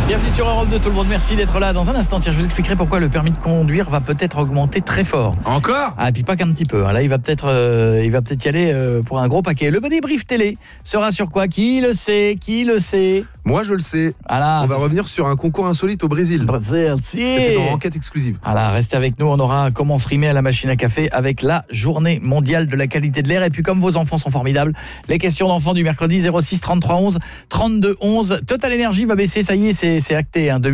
Bienvenue sur Europe 2 tout le monde, merci d'être là. Dans un instant, tiens, je vous expliquerai pourquoi le permis de conduire va peut-être augmenter très fort. Encore ? Ah, puis pas qu'un petit peu. Là, il va peut-être y aller pour un gros paquet. Le débrief télé sera sur quoi ? Qui le sait ? Moi, je le sais. On va revenir sur un concours insolite au Brésil. C'était dans Enquête exclusive. Restez avec nous, on aura comment frimer à la machine à café avec la journée mondiale de la qualité de l'air. Et puis comme vos enfants sont formidables, les questions d'enfants du mercredi 06 33 11 32 11. Total Energy va baisser, ça y est, c'est acté.